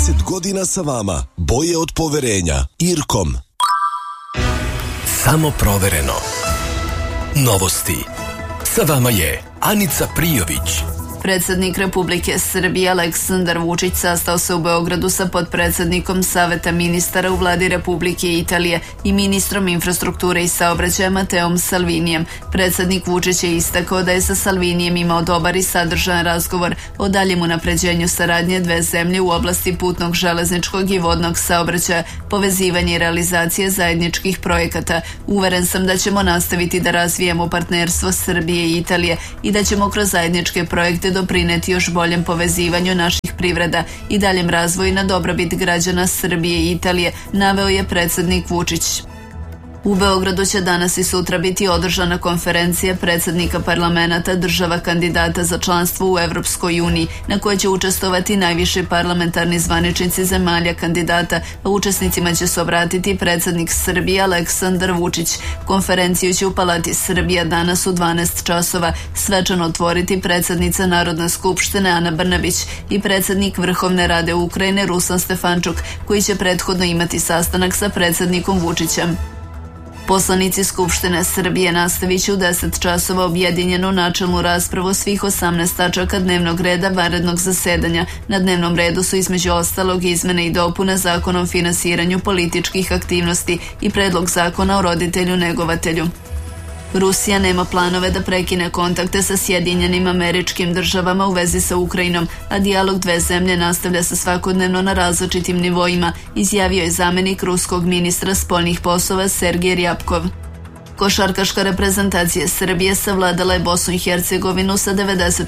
30 godina sa vama. Boje od poverenja. Irkom. Samo provereno. Novosti. Sa vama je Anica Prijović. Predsednik Republike Srbije Aleksandar Vučić sastao se u Beogradu sa potpredsednikom Saveta ministara u vladi Republike Italije i ministrom infrastrukture i saobraćaja Mateom Salvinijem. Predsednik Vučić je istakao da je sa Salvinijem imao dobar i sadržajan razgovor o daljem unapređenju saradnje dve zemlje u oblasti putnog, železničkog i vodnog saobraćaja, povezivanje i realizacije zajedničkih projekata. Uveren sam da ćemo nastaviti da razvijamo partnerstvo Srbije i Italije i da ćemo kroz zajedničke projekte doprineti još boljem povezivanju naših privreda i daljem razvoju na dobrobit građana Srbije i Italije, naveo je predsednik Vučić. U Beogradu će danas i sutra biti održana konferencija predsednika parlamenata država kandidata za članstvo u Evropskoj uniji, na kojoj će učestvovati najviši parlamentarni zvaničnici zemalja kandidata, a učesnicima će se obratiti predsednik Srbije Aleksandar Vučić. Konferenciju će u Palati Srbija danas u 12 časova svečano otvoriti predsednica Narodne skupštine Ana Brnabić i predsednik Vrhovne rade Ukrajine Ruslan Stefančuk, koji će prethodno imati sastanak sa predsednikom Vučićem. Poslanici Skupštine Srbije nastavit će u 10 časova objedinjenu načelnu raspravu svih 18 tačaka dnevnog reda vanrednog zasedanja. Na dnevnom redu su između ostalog izmene i dopune Zakona o finansiranju političkih aktivnosti i predlog Zakona o roditelju negovatelju. Rusija nema planove da prekine kontakte sa Sjedinjenim Američkim Državama u vezi sa Ukrajinom, a dijalog dve zemlje nastavlja se svakodnevno na različitim nivoima, izjavio je zamenik ruskog ministra spoljnih poslova Sergej Ryabkov. Košarkaška reprezentacija Srbije savladala je Bosnu i Hercegovinu sa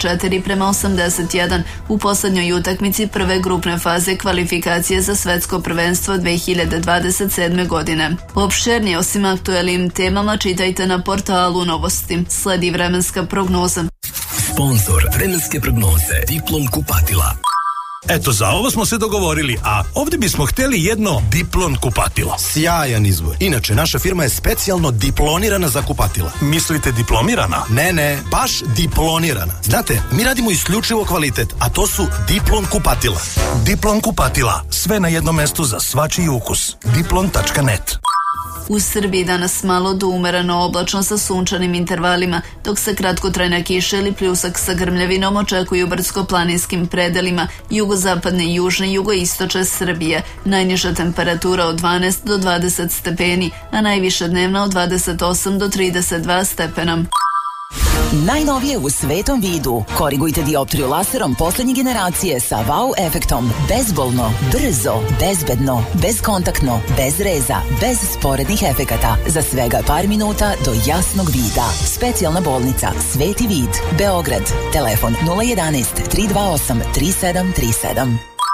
94:81 u poslednjoj utakmici prve grupne faze kvalifikacije za svetsko prvenstvo 2027. godine. Opširnije osim aktuelnim temama čitajte na portalu Novosti. Sledi vremenska prognoza. Sponzor vremenske prognoze Diplom kupatila. Eto, za ovo smo se dogovorili, a ovdje bismo htjeli jedno Diplon kupatilo. Sjajan izbor. Inače, naša firma je specijalno diplonirana za kupatila. Mislite diplomirana? Ne, baš diplonirana. Znate, mi radimo isključivo kvalitet, a to su Diplon kupatila. Diplon kupatila, sve na jednom mestu za svačiji ukus. Diplon.net. U Srbiji danas malo do umereno oblačno sa sunčanim intervalima, dok se kratkotrajna kiša ili pljusak sa grmljavinom očekuju u brdsko-planinskim predelima jugozapadne i južne i jugoistočne Srbije. Najniža temperatura od 12 do 20 stepeni, a najviša dnevna od 28 do 32 stepena. Najnovije u svetom vidu. Korigujte dioptriju laserom poslednje generacije sa wow efektom. Bezbolno, brzo, bezbedno, bezkontaktno, bez reza, bez sporednih efekata. Za svega par minuta do jasnog vida. Specijalna bolnica Sveti vid, Beograd. Telefon 011 328 3737.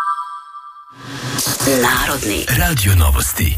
Narodni radio novosti.